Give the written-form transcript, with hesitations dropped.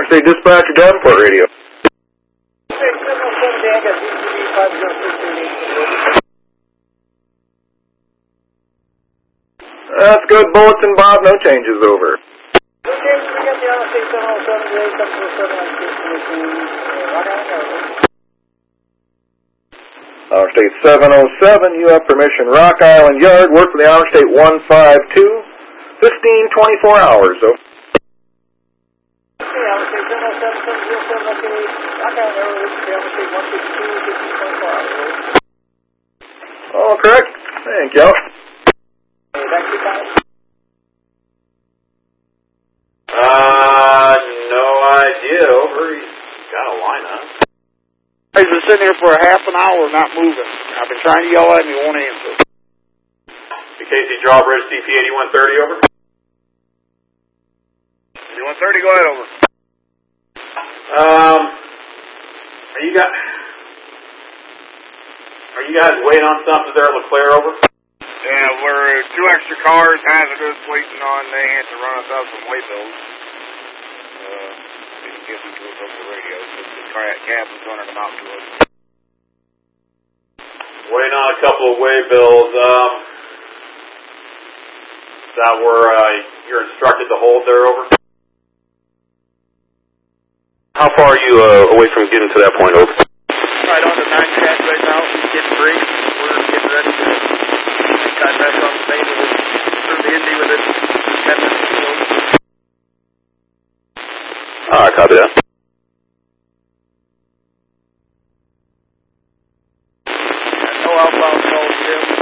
Interstate Dispatcher, Davenport Radio. That's good. Bulletin, Bob. No changes, over. Outer State 707, you have permission. Rock Island Yard, work for the Outer State 152, 15-24 hours, so. All correct. Thank you. No idea, over. He's got a lineup. He's been sitting here for a half an hour not moving. I've been trying to yell at him, he won't answer. BKC Drawbridge, CP 8130, over. 8130, go ahead, over. Are you guys waiting on something there at LeClaire, over? Yeah, we're 2 extra cars, hazardous, waiting on, they had to run us out some waybills. Didn't get them to us over the radio, so the cab was running them out to us. Waiting on a couple of waybills, is that where, you're instructed to hold there, over? How far are you away from getting to that point, over? Right on the 9 track right now, getting free. We're getting ready to cut back on the main with it, through the Indy with it. Alright, copy that. No outbound calls, Jim.